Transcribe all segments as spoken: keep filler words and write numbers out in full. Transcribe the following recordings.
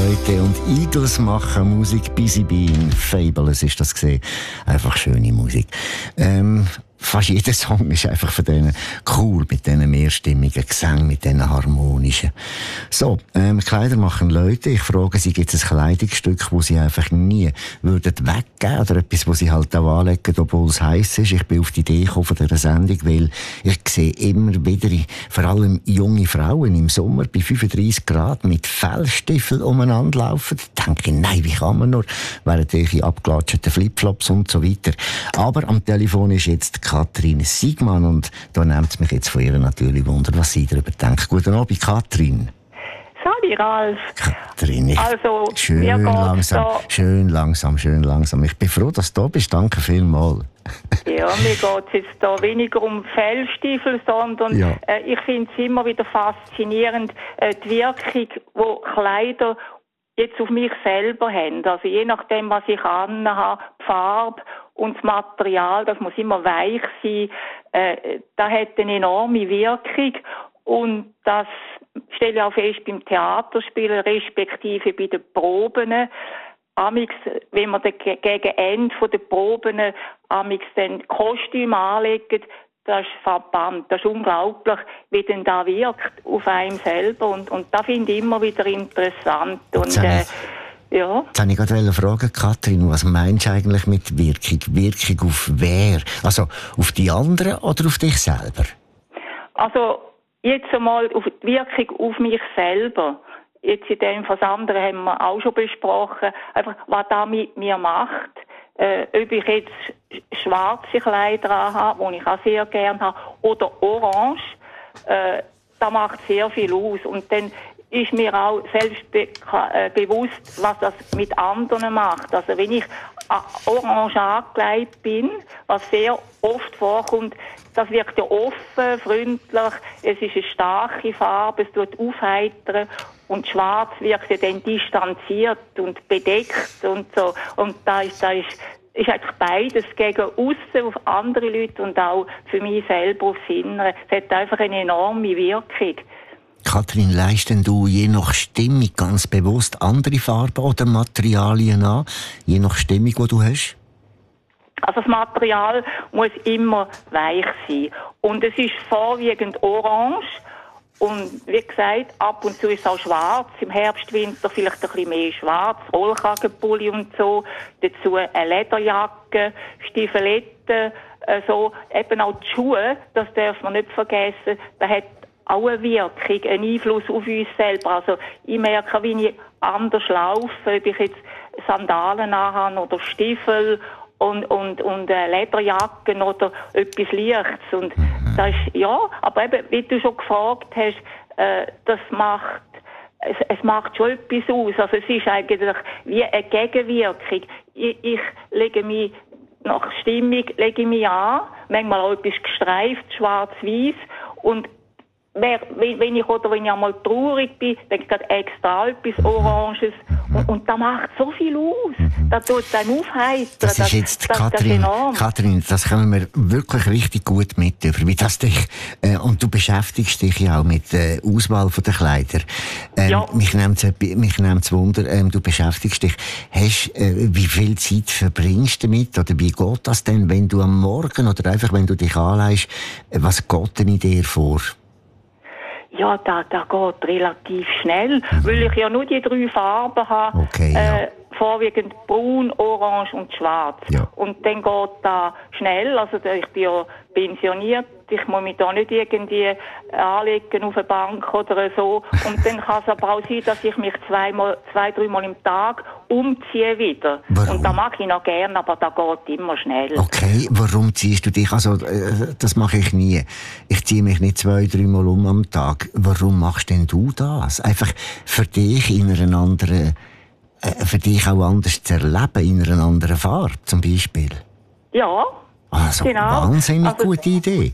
Leute und Eagles machen Musik. Busy Bean, Fabulous ist das gesehen. Einfach schöne Musik. Ähm, fast jeder Song ist einfach von denen cool, mit diesen mehrstimmigen Gesängen, mit diesen harmonischen. So, ähm, Kleider machen Leute. Ich frage sie, gibt es ein Kleidungsstück, das sie einfach nie würden weggeben oder etwas, das sie halt auch anlegen, obwohl es heiß ist? Ich bin auf die Idee gekommen von dieser Sendung, weil ich sehe immer wieder, vor allem junge Frauen im Sommer bei fünfunddreissig Grad mit Fellstiefeln umeinander laufen. Da denke ich, nein, wie kann man nur, während ich abgelatschten Flipflops und so weiter. Aber am Telefon ist jetzt Katrin Siegmann und da nimmt es mich jetzt von ihr natürlich Wunder, was sie darüber denkt. Guten Abend, Katrin. Sali, Ralf. Katrin, ich also, schön langsam, da, schön langsam, schön langsam. Ich bin froh, dass du da bist. Danke vielmals. Ja, mir geht es jetzt da weniger um Fellstiefel, sondern ja. äh, ich finde es immer wieder faszinierend, äh, die Wirkung, die Kleider jetzt auf mich selber haben. Also je nachdem, was ich anhabe, die Farbe und das Material, das muss immer weich sein, äh, das hat eine enorme Wirkung und das stelle ich auch fest beim Theaterspielen, respektive bei den Proben. Amix, wenn man gegen Ende der Proben amix dann Kostüm anlegt, das ist verbannt. Das ist unglaublich, wie denn da wirkt auf einem selber. Und, und das finde ich immer wieder interessant. Und, äh, ja. Jetzt wollte ich gerade fragen, Katrin, was meinst du eigentlich mit Wirkung? Wirkung auf wer? Also auf die anderen oder auf dich selber? Also jetzt einmal auf die Wirkung auf mich selber. Jetzt in dem was andere haben wir auch schon besprochen. Einfach, was das mit mir macht. Äh, ob ich jetzt schwarze Kleider habe, die ich auch sehr gerne habe, oder orange, äh, das macht sehr viel aus. Und dann ist mir auch selbst be- äh, bewusst, was das mit anderen macht. Also wenn ich äh, orange angekleidet bin, was sehr oft vorkommt, das wirkt ja offen, freundlich, es ist eine starke Farbe, es tut aufheitern und schwarz wirkt ja dann distanziert und bedeckt und so. Und da ist, da ist, ist eigentlich beides gegen aussen auf andere Leute und auch für mich selber aufs Innere. Es hat einfach eine enorme Wirkung. Katrin, leistest du je nach Stimmung ganz bewusst andere Farben oder Materialien an? Je nach Stimmung, die du hast? Also das Material muss immer weich sein. Und es ist vorwiegend orange. Und wie gesagt, ab und zu ist es auch schwarz. Im Herbst, Winter vielleicht ein bisschen mehr schwarz. Rollkragenpulli und so. Dazu eine Lederjacke, Stiefeletten, äh, so. Eben auch die Schuhe, das darf man nicht vergessen. Das hat auch eine Wirkung, einen Einfluss auf uns selber. Also ich merke, wie ich anders laufe, ob ich jetzt Sandalen anhabe oder Stiefel und, und, und äh, Lederjacken oder etwas Leichtes. Und das ist, ja, aber eben, wie du schon gefragt hast, äh, das macht, es, es macht schon etwas aus. Also es ist eigentlich wie eine Gegenwirkung. Ich, ich lege mich nach Stimmung lege ich mich an, manchmal auch etwas gestreift, schwarz-weiß und wenn ich oder wenn ich einmal traurig bin, denke ich gerade extra etwas Oranges. Und, und das macht so viel aus. Das tut dann aufheitern. Das ist jetzt, das, Katrin, das Katrin, das können wir wirklich richtig gut mit über, wie das dich, äh, und du beschäftigst dich ja auch mit der äh, Auswahl der Kleider. Ähm, ja. Mich nimmt es mich nimmt's Wunder, ähm, du beschäftigst dich. Hast, äh, wie viel Zeit verbringst du damit? Oder wie geht das denn, wenn du am Morgen oder einfach, wenn du dich anlegst, äh, was geht denn in dir vor? Ja, das da geht relativ schnell, mhm. weil ich ja nur die drei Farben habe. Okay, ja. äh, vorwiegend braun, orange und schwarz. Ja. Und dann geht das schnell. Also ich bin ja pensioniert. Ich muss mich da nicht irgendwie anlegen auf eine Bank oder so. Und dann kann es aber auch sein, dass ich mich zweimal, zwei, dreimal im Tag umziehe wieder. Warum? Und das mag ich noch gerne, aber das geht immer schnell. Okay, warum ziehst du dich? Also, äh, das mache ich nie. Ich ziehe mich nicht zwei, dreimal um am Tag. Warum machst denn du das? Einfach für dich in einer anderen, äh, für dich auch anders zu erleben, in einer anderen Farbe zum Beispiel? Ja. Also, genau. Wahnsinnig also, gute Idee.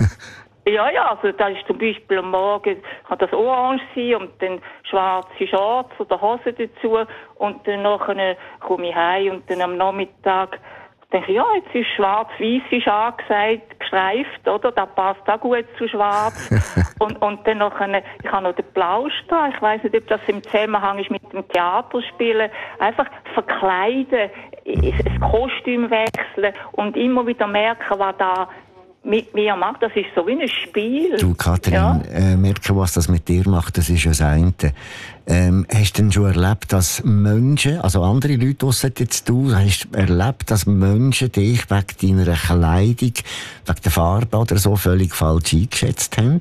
ja, ja, also da ist zum Beispiel am Morgen kann das orange sein und dann schwarze Shorts oder Hosen dazu und dann nachher komme ich heim und dann am Nachmittag denke ich, ja, jetzt ist schwarz-weiß ist angesagt, gestreift, oder? Das passt auch gut zu schwarz. und, und dann noch eine, ich habe noch den Plausch da, ich weiss nicht, ob das im Zusammenhang ist mit dem Theaterspielen. Einfach verkleiden, das Kostüm wechseln und immer wieder merken, was da mit mir macht. Das ist so wie ein Spiel. Du, Kathrin, ja. äh, merken, was das mit dir macht, das ist ja das eine. Ähm, hast du denn schon erlebt, dass Menschen, also andere Leute ausser jetzt du, hast du erlebt, dass Menschen dich wegen deiner Kleidung, wegen der Farbe oder so völlig falsch eingeschätzt haben?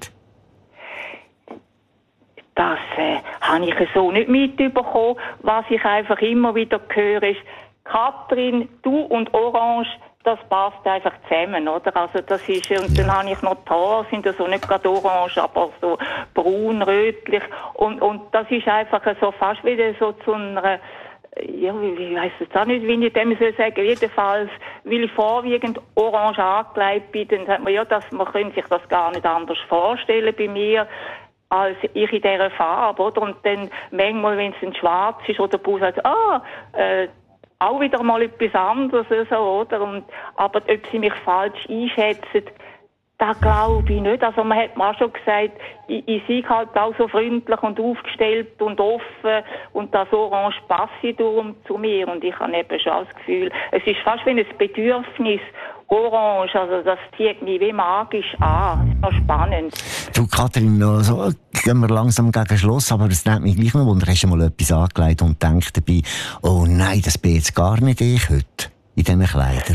Das äh, habe ich so nicht mitbekommen. Was ich einfach immer wieder höre, ist, Kathrin, du und Orange, das passt einfach zusammen, oder? Also das ist, und dann habe ich noch die Haare, sind ja so nicht gerade orange, aber so braun, rötlich. Und, und das ist einfach so fast wieder so zu einer, ja, ich weiss jetzt auch nicht, wie ich dem soll sagen, jedenfalls, weil ich vorwiegend orange angelegt bin, dann sagt man, ja, das, man könnte sich das gar nicht anders vorstellen bei mir, als ich in dieser Farbe, oder? Und dann manchmal, wenn es ein schwarz ist oder Bus sagt, ah, äh, auch wieder mal etwas anderes, so, oder? Und, aber ob sie mich falsch einschätzen, das glaube ich nicht. Also man hat mir auch schon gesagt, ich, ich sei halt auch so freundlich und aufgestellt und offen und das Orange passe darum zu mir. Und ich habe eben schon das Gefühl, es ist fast wie ein Bedürfnis, Orange, also das zieht mich wie magisch an. Das ist noch spannend. Du, Kathrin, also, gehen wir langsam gegen Schluss, aber es nimmt mich gleich noch Wunder, hast du mal etwas angelegt und denkst dabei, oh nein, das bin jetzt gar nicht ich heute, in diesen Kleidern?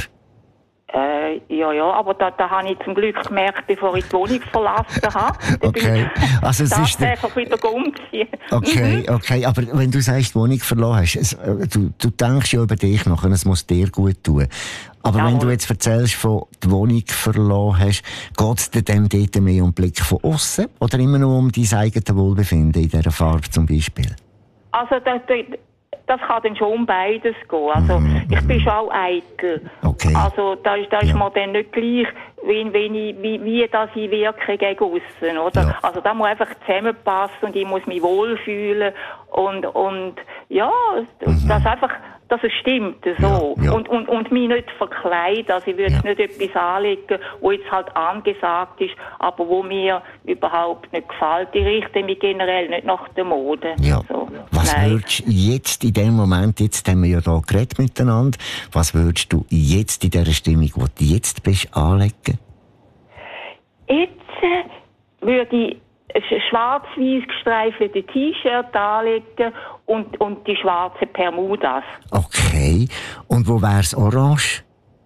Äh, ja, ja, aber da, da habe ich zum Glück gemerkt, bevor ich die Wohnung verlassen habe. Okay. Also es ist einfach wieder umziehen. Okay, okay. Aber wenn du sagst, die Wohnung verloren hast, es, du, du denkst ja über dich noch und es muss dir gut tun. Aber Jawohl. Wenn du jetzt erzählst, von der Wohnung verloren hast, geht es dir dann dort mehr um den Blick von außen oder immer nur um dein eigenes Wohlbefinden in dieser Farbe zum Beispiel? Also, das, das kann dann schon um beides gehen. Also, mm, ich bin schon auch eitel. Okay. Also, da ist, da ist ja. mir dann nicht gleich, wie, wie, wie, wie das ich wirke gegen aussen, oder? Ja. Also, da muss einfach zusammenpassen und ich muss mich wohlfühlen und, und, ja, mhm. das einfach, dass es stimmt, so. Ja, ja. Und, und, und mich nicht verkleiden. Also, ich würde ja. nicht etwas anlegen, wo jetzt halt angesagt ist, aber wo mir überhaupt nicht gefällt. Ich richte mich generell nicht nach der Mode. Ja. So. Was Nein. würdest du jetzt in dem Moment, jetzt haben wir ja da geredet miteinander, was würdest du jetzt in dieser Stimmung, wo du jetzt bist, anlegen? Jetzt äh, würde ich ein schwarz-weiß gestreifelte T-Shirt anlegen und, und die schwarzen Bermudas. Okay. Und wo wär's orange?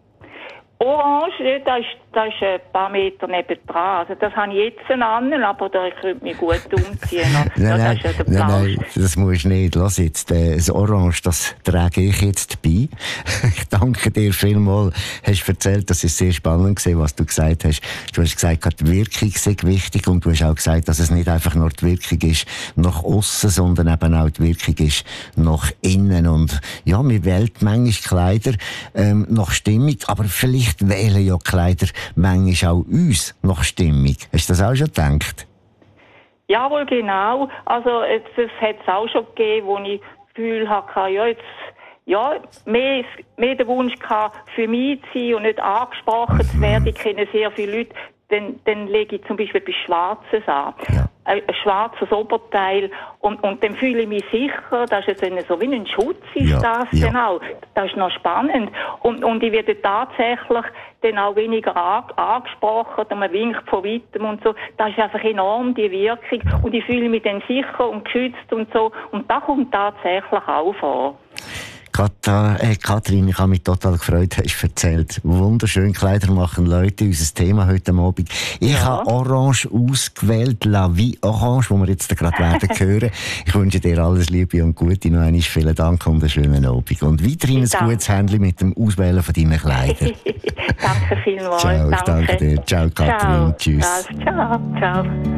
Orange, das ist, das ist ein paar Meter nebendran. Also das habe ich jetzt an, aber da könnte mich gut umziehen. nein, ja, nein, das, ist nein, nein, das musst du nicht. Lass jetzt, äh, das Orange, das trage ich jetzt bei. Ich danke dir vielmals. Du hast erzählt, das ist sehr spannend gewesen, was du gesagt hast. Du hast gesagt, die Wirkung sei wichtig und du hast auch gesagt, dass es nicht einfach nur die Wirkung ist nach aussen, sondern eben auch die Wirkung ist nach innen. Und ja, wir wählen manchmal Kleider ähm, nach Stimmung, aber vielleicht wählen ja Kleider manchmal auch uns nach Stimmung. Hast du das auch schon gedacht? Jawohl, genau. Also es, es hat es auch schon gegeben, wo ich das Gefühl hatte, ja, jetzt, ja, mehr, mehr den Wunsch hatte, für mich zu sein und nicht angesprochen zu werden. Ich kenne sehr viele Leute, dann, dann lege ich zum Beispiel etwas Schwarzes an. Ja. Ein, ein schwarzes Oberteil und, und dann fühle ich mich sicher, das ist jetzt so wie ein Schutz ist ja, das ja. Genau. Das ist noch spannend und, und ich werde tatsächlich dann auch weniger an, angesprochen und man winkt von weitem und so. Das ist einfach enorm, die Wirkung und ich fühle mich dann sicher und geschützt und so und das kommt tatsächlich auch vor. Katha, äh, Kathrin, ich habe mich total gefreut, hast erzählt. Wunderschön Kleider machen Leute, unser Thema heute Abend. Ich ja. habe Orange ausgewählt, La Vie Orange, wo wir jetzt gerade werden hören. Ich wünsche dir alles Liebe und Gute. Noch einmal vielen Dank und einen schönen Abend. Und weiterhin ein gutes Händchen mit dem Auswählen von deinen Kleidern. Danke vielmals. Ciao, danke. danke dir. Ciao, Kathrin. Ciao. Tschüss. Ciao, ciao.